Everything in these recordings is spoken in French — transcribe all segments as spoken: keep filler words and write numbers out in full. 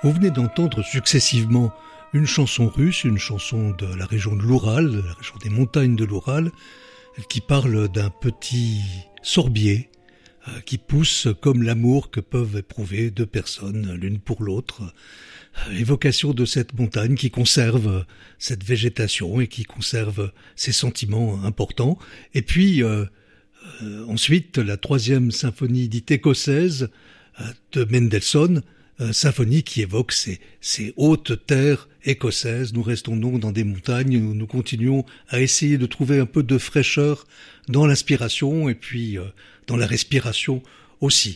Vous venez d'entendre successivement une chanson russe, une chanson de la région de l'Oural, de la région des montagnes de l'Oural, qui parle d'un petit sorbier euh, qui pousse comme l'amour que peuvent éprouver deux personnes l'une pour l'autre. Euh, évocation de cette montagne qui conserve cette végétation et qui conserve ces sentiments importants. Et puis euh, euh, ensuite la troisième symphonie dite écossaise euh, de Mendelssohn, Euh, symphonie qui évoque ces, ces hautes terres écossaises. Nous restons donc dans des montagnes où nous continuons à essayer de trouver un peu de fraîcheur dans l'inspiration et puis euh, dans la respiration aussi.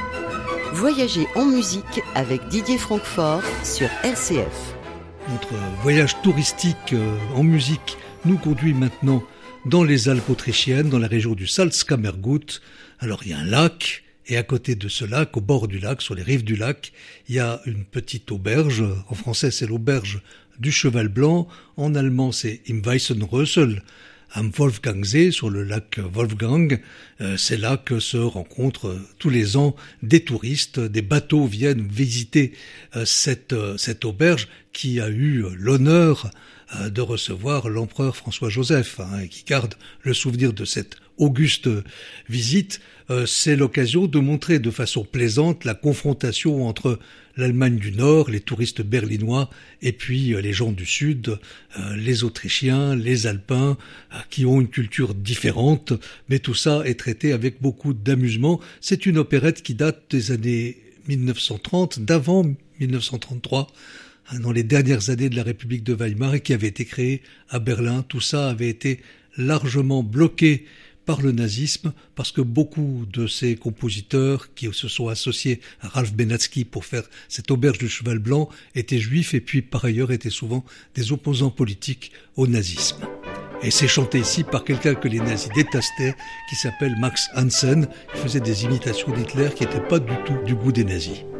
Voyager en musique avec Didier Francfort sur R C F. Notre voyage touristique euh, en musique nous conduit maintenant dans les Alpes autrichiennes, dans la région du Salzkammergut. Alors il y a un lac, et à côté de ce lac, au bord du lac, sur les rives du lac, il y a une petite auberge. En français, c'est l'auberge du Cheval Blanc. En allemand, c'est Im Weißen Rössel, am Wolfgangsee, sur le lac Wolfgang. Euh, c'est là que se rencontrent euh, tous les ans des touristes. Des bateaux viennent visiter euh, cette, euh, cette auberge qui a eu euh, l'honneur euh, de recevoir l'empereur François-Joseph, hein, et qui garde le souvenir de cette auguste visite. Euh, c'est l'occasion de montrer de façon plaisante la confrontation entre l'Allemagne du Nord, les touristes berlinois, et puis euh, les gens du Sud, euh, les Autrichiens, les Alpins, euh, qui ont une culture différente, mais tout ça est traité avec beaucoup d'amusement. C'est une opérette qui date des années mille neuf cent trente, d'avant mille neuf cent trente-trois, hein, dans les dernières années de la République de Weimar, et qui avait été créée à Berlin. Tout ça avait été largement bloqué par le nazisme, parce que beaucoup de ces compositeurs qui se sont associés à Ralph Benatzky pour faire cette auberge du Cheval Blanc étaient juifs et puis par ailleurs étaient souvent des opposants politiques au nazisme. Et c'est chanté ici par quelqu'un que les nazis détestaient, qui s'appelle Max Hansen, qui faisait des imitations d'Hitler qui n'étaient pas du tout du goût des nazis.